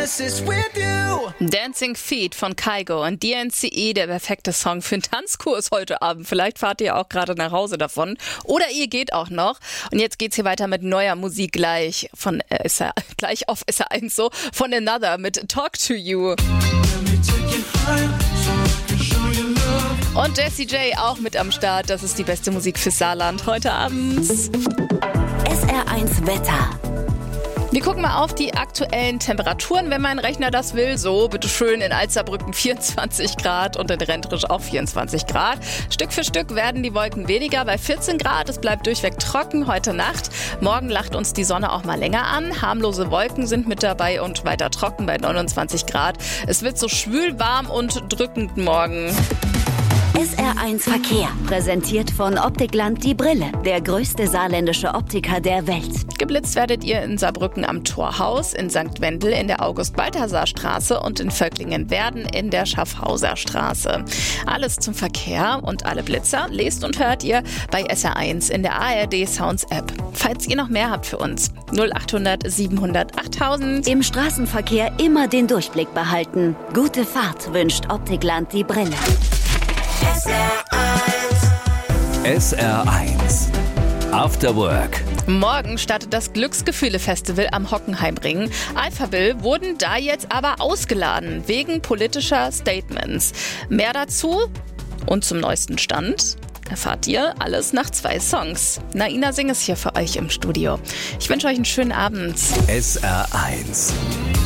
Dancing Feet von Kygo und DNCE, der perfekte Song für einen Tanzkurs heute Abend. Vielleicht fahrt ihr auch gerade nach Hause davon oder ihr geht auch noch. Und jetzt geht's hier weiter mit neuer Musik gleich auf SR1 so, von Another mit Talk to You. Und Jessie J auch mit am Start. Das ist die beste Musik fürs Saarland heute Abend. SR1 Wetter. Wir gucken mal auf die aktuellen Temperaturen, wenn mein Rechner das will. So, bitteschön, in Alzerbrücken 24 Grad und in Rentrisch auch 24 Grad. Stück für Stück werden die Wolken weniger bei 14 Grad. Es bleibt durchweg trocken heute Nacht. Morgen lacht uns die Sonne auch mal länger an. Harmlose Wolken sind mit dabei und weiter trocken bei 29 Grad. Es wird so schwül, warm und drückend morgen. SR1 Verkehr, präsentiert von Optikland Die Brille, der größte saarländische Optiker der Welt. Geblitzt werdet ihr in Saarbrücken am Torhaus, in St. Wendel in der August-Balthasar-Straße und in Völklingen-Werden in der Schaffhauser-Straße. Alles zum Verkehr und alle Blitzer lest und hört ihr bei SR1 in der ARD Sounds App. Falls ihr noch mehr habt für uns, 0800 700 8000. Im Straßenverkehr immer den Durchblick behalten. Gute Fahrt wünscht Optikland Die Brille. SR1 After Work. Morgen startet das Glücksgefühle-Festival am Hockenheimring. Alphaville wurden da jetzt aber ausgeladen, wegen politischer Statements. Mehr dazu und zum neuesten Stand erfahrt ihr alles nach 2 Songs. Naina Singh ist hier für euch im Studio. Ich wünsche euch einen schönen Abend. SR1